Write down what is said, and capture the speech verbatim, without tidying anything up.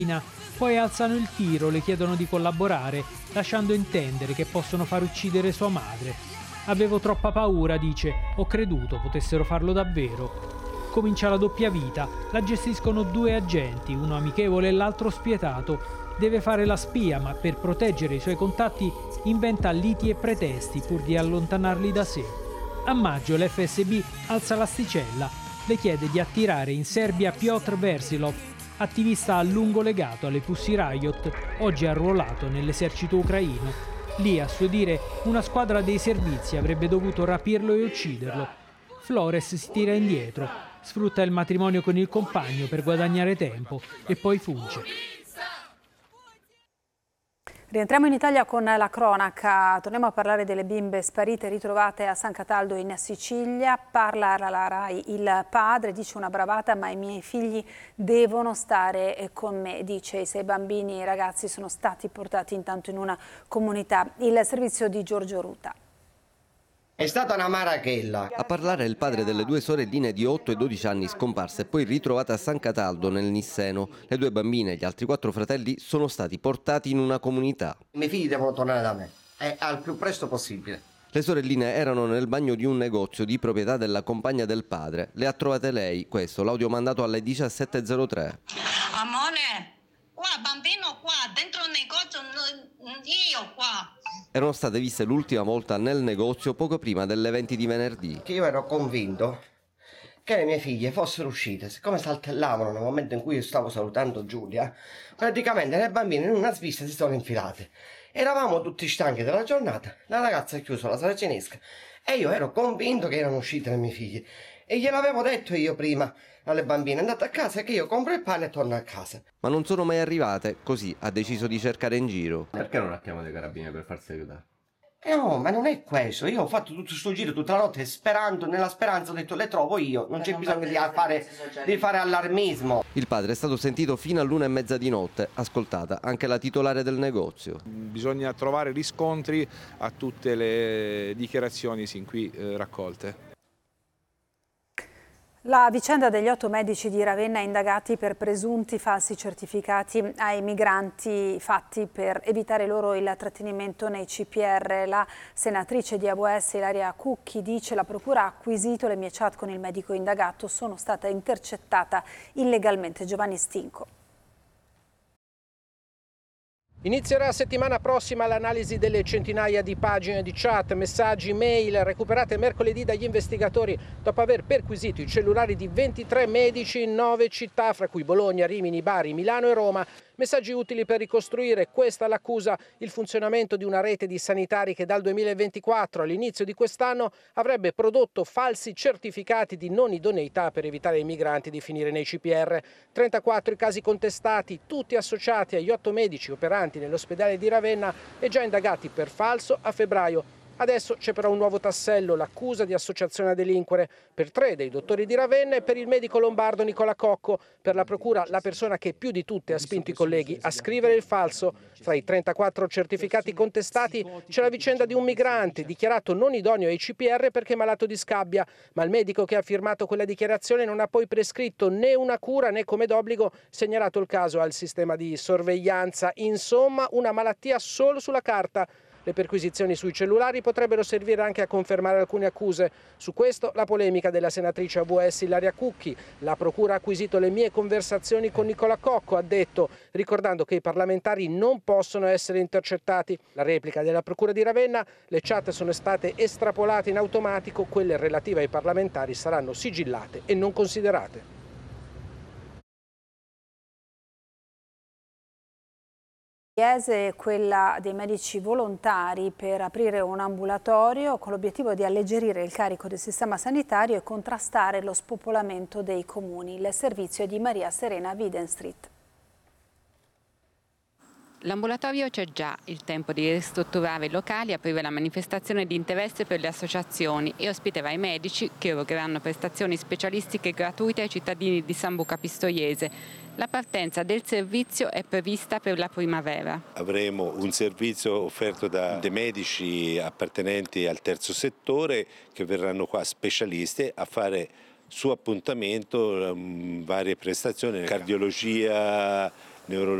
Poi alzano il tiro, le chiedono di collaborare, lasciando intendere che possono far uccidere sua madre. Avevo troppa paura, dice, ho creduto potessero farlo davvero. Comincia la doppia vita, la gestiscono due agenti, uno amichevole e l'altro spietato. Deve fare la spia, ma per proteggere i suoi contatti inventa liti e pretesti pur di allontanarli da sé. A maggio l'F S B alza l'asticella, le chiede di attirare in Serbia Piotr Versilov, attivista a lungo legato alle Pussy Riot, oggi arruolato nell'esercito ucraino. Lì, a suo dire, una squadra dei servizi avrebbe dovuto rapirlo e ucciderlo. Flores si tira indietro, sfrutta il matrimonio con il compagno per guadagnare tempo e poi fugge. Rientriamo in Italia con la cronaca, torniamo a parlare delle bimbe sparite ritrovate a San Cataldo in Sicilia. Parla alla Rai il padre, dice una bravata ma i miei figli devono stare con me, dice. I sei bambini e i ragazzi sono stati portati intanto in una comunità. Il servizio di Giorgio Ruta. È stata una marachella. A parlare è il padre delle due sorelline di otto e dodici anni scomparse e poi ritrovate a San Cataldo nel Nisseno. Le due bambine e gli altri quattro fratelli sono stati portati in una comunità. I miei figli devono tornare da me, e al più presto possibile. Le sorelline erano nel bagno di un negozio di proprietà della compagna del padre. Le ha trovate lei, questo l'audio mandato alle diciassette e zero tre. Amore, qua bambino qua, dentro il negozio, io qua. Erano state viste l'ultima volta nel negozio poco prima delle venti di venerdì. Che io ero convinto che le mie figlie fossero uscite, siccome saltellavano nel momento in cui io stavo salutando Giulia, praticamente le bambine in una svista si sono infilate. Eravamo tutti stanchi della giornata, la ragazza ha chiuso la saracinesca e io ero convinto che erano uscite le mie figlie. E gliel'avevo detto io prima alle bambine, andate a casa che io compro il pane e torno a casa. Ma non sono mai arrivate, così ha deciso di cercare in giro. Perché non ha chiamato i carabinieri per farsi aiutare? Eh no, ma non è questo, io ho fatto tutto sto giro tutta la notte sperando, nella speranza ho detto le trovo io, non c'è bisogno di fare, di fare allarmismo. Il padre è stato sentito fino all'una e mezza di notte, ascoltata anche la titolare del negozio. Bisogna trovare riscontri a tutte le dichiarazioni sin qui eh, raccolte. La vicenda degli otto medici di Ravenna indagati per presunti falsi certificati ai migranti fatti per evitare loro il trattenimento nei C P R. La senatrice di A V S Ilaria Cucchi dice la procura ha acquisito le mie chat con il medico indagato, sono stata intercettata illegalmente. Giovanni Stinco. Inizierà settimana prossima l'analisi delle centinaia di pagine di chat, messaggi, mail recuperate mercoledì dagli investigatori dopo aver perquisito i cellulari di ventitré medici in nove città, fra cui Bologna, Rimini, Bari, Milano e Roma. Messaggi utili per ricostruire, questa l'accusa, il funzionamento di una rete di sanitari che dal duemilaventiquattro all'inizio di quest'anno avrebbe prodotto falsi certificati di non idoneità per evitare ai migranti di finire nei C P R. trentaquattro i casi contestati, tutti associati agli otto medici operanti nell'ospedale di Ravenna e già indagati per falso a febbraio. Adesso c'è però un nuovo tassello, l'accusa di associazione a delinquere per tre dei dottori di Ravenna e per il medico lombardo Nicola Cocco. Per la procura la persona che più di tutte ha spinto i colleghi a scrivere il falso. Fra i trentaquattro certificati contestati c'è la vicenda di un migrante dichiarato non idoneo ai C P R perché malato di scabbia, ma il medico che ha firmato quella dichiarazione non ha poi prescritto né una cura né come d'obbligo segnalato il caso al sistema di sorveglianza. Insomma, una malattia solo sulla carta. Le perquisizioni sui cellulari potrebbero servire anche a confermare alcune accuse. Su questo la polemica della senatrice A V S Ilaria Cucchi. La procura ha acquisito le mie conversazioni con Nicola Cocco, ha detto, ricordando che i parlamentari non possono essere intercettati. La replica della procura di Ravenna, le chat sono state estrapolate in automatico, quelle relative ai parlamentari saranno sigillate e non considerate. È quella dei medici volontari per aprire un ambulatorio con l'obiettivo di alleggerire il carico del sistema sanitario e contrastare lo spopolamento dei comuni. Il servizio è di Maria Serena Widenstreet. L'ambulatorio c'è già, il tempo di ristrutturare i locali, aprire la manifestazione di interesse per le associazioni e ospiterà i medici che erogheranno prestazioni specialistiche gratuite ai cittadini di Sambuca Pistoiese. La partenza del servizio è prevista per la primavera. Avremo un servizio offerto da dei medici appartenenti al terzo settore che verranno qua specialisti a fare su appuntamento um, varie prestazioni, cardiologia, neurologia